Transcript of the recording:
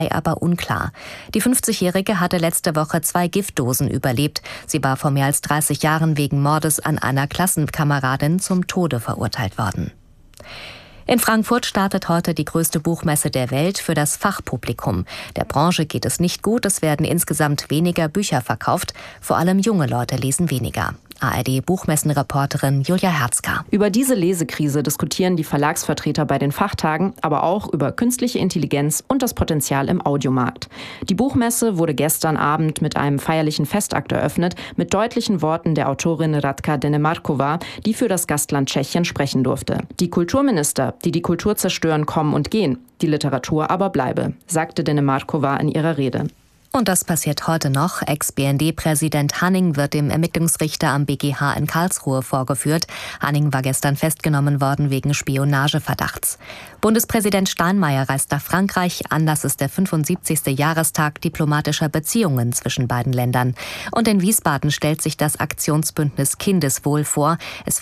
aber unklar. Die 50-Jährige hatte letzte Woche 2 Giftdosen überlebt. Sie war vor mehr als 30 Jahren wegen Mordes an einer Klassenkameradin zum Tode verurteilt worden. In Frankfurt startet heute die größte Buchmesse der Welt für das Fachpublikum. Der Branche geht es nicht gut, es werden insgesamt weniger Bücher verkauft. Vor allem junge Leute lesen weniger. ARD-Buchmessenreporterin Julia Herzka. Über diese Lesekrise diskutieren die Verlagsvertreter bei den Fachtagen, aber auch über künstliche Intelligenz und das Potenzial im Audiomarkt. Die Buchmesse wurde gestern Abend mit einem feierlichen Festakt eröffnet, mit deutlichen Worten der Autorin Radka Denemarkova, die für das Gastland Tschechien sprechen durfte. Die Kulturminister, die die Kultur zerstören, kommen und gehen, die Literatur aber bleibe, sagte Denemarkova in ihrer Rede. Und das passiert heute noch. Ex-BND-Präsident Hanning wird dem Ermittlungsrichter am BGH in Karlsruhe vorgeführt. Hanning war gestern festgenommen worden wegen Spionageverdachts. Bundespräsident Steinmeier reist nach Frankreich. Anlass ist der 75. Jahrestag diplomatischer Beziehungen zwischen beiden Ländern. Und in Wiesbaden stellt sich das Aktionsbündnis Kindeswohl vor. Es